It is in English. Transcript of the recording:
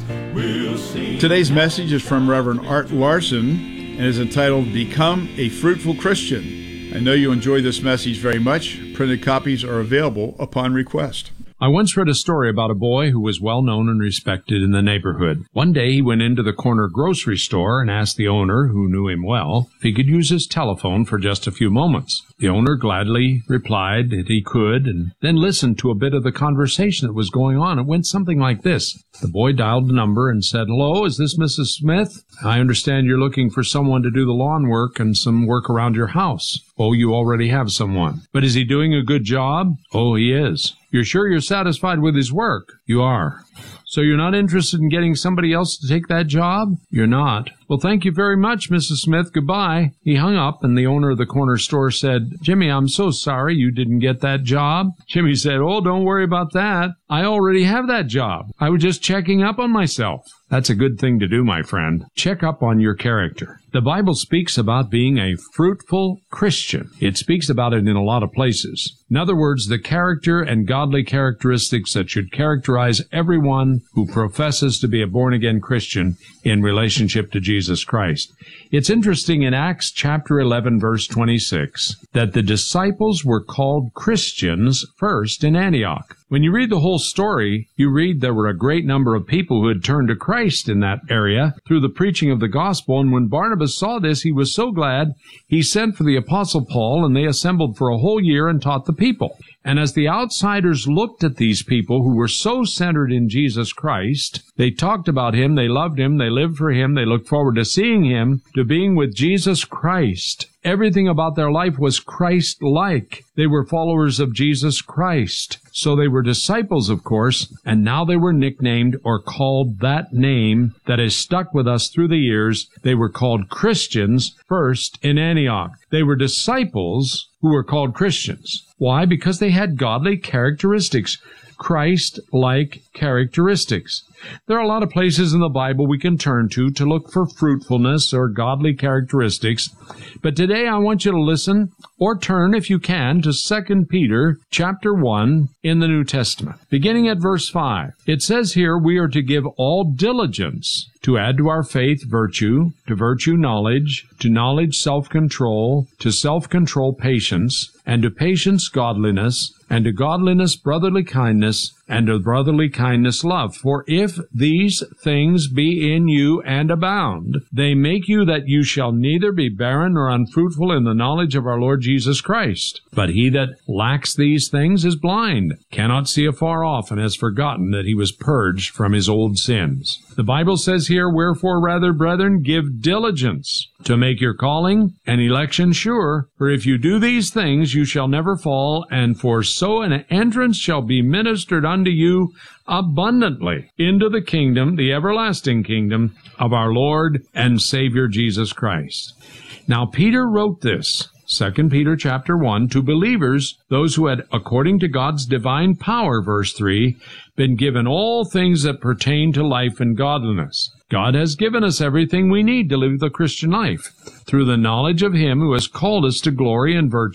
Today's message is from Reverend Art Larson and is entitled, Become a Fruitful Christian. I know you enjoy this message very much. Printed copies are available upon request. I once read a story about a boy who was well known and respected in the neighborhood. One day he went into the corner grocery store and asked the owner, who knew him well, if he could use his telephone for just a few moments. The owner gladly replied that he could, and then listened to a bit of the conversation that was going on. It went something like this. The boy dialed the number and said, "Hello, is this Mrs. Smith? I understand you're looking for someone to do the lawn work and some work around your house." "Oh, you already have someone." "But is he doing a good job?" "Oh, he is." "You're sure you're satisfied with his work?" "You are." "So you're not interested in getting somebody else to take that job?" "You're not." "Well, thank you very much, Mrs. Smith. Goodbye." He hung up, and the owner of the corner store said, "Jimmy, I'm so sorry you didn't get that job." Jimmy said, "Oh, don't worry about that. I already have that job. I was just checking up on myself." That's a good thing to do, my friend. Check up on your character. The Bible speaks about being a fruitful Christian. It speaks about it in a lot of places. In other words, the character and godly characteristics that should characterize everyone who professes to be a born-again Christian in relationship to Jesus Christ. It's interesting in Acts chapter 11, verse 26, that the disciples were called Christians first in Antioch. When you read the whole story, you read there were a great number of people who had turned to Christ in that area through the preaching of the gospel, and when Barnabas saw this, he was so glad, he sent for the Apostle Paul, and they assembled for a whole year and taught the people. And as the outsiders looked at these people who were so centered in Jesus Christ, they talked about him, they loved him, they lived for him, they looked forward to seeing him, to being with Jesus Christ. Everything about their life was Christ-like. They were followers of Jesus Christ. So they were disciples, of course, and now they were nicknamed or called that name that has stuck with us through the years. They were called Christians first in Antioch. They were disciples who were called Christians. Why? Because they had godly characteristics, Christ-like characteristics. There are a lot of places in the Bible we can turn to look for fruitfulness or godly characteristics. But today I want you to listen or turn, if you can, to 2 Peter chapter 1 in the New Testament. Beginning at verse 5, it says here, we are to give all diligence to add to our faith virtue, to virtue knowledge, to knowledge self-control, to self-control patience, and to patience godliness, and to godliness brotherly kindness, and to brotherly kindness love. For if these things be in you and abound, they make you that you shall neither be barren nor unfruitful in the knowledge of our Lord Jesus Christ. But he that lacks these things is blind, cannot see afar off, and has forgotten that he was purged from his old sins. The Bible says here, wherefore rather, brethren, give diligence to make your calling and election sure. For if you do these things, you shall never fall, and for so an entrance shall be ministered unto you abundantly into the kingdom, the everlasting kingdom of our Lord and Savior Jesus Christ. Now Peter wrote this, 2 Peter chapter 1, to believers, those who had, according to God's divine power, verse 3, been given all things that pertain to life and godliness. God has given us everything we need to live the Christian life through the knowledge of Him who has called us to glory and virtue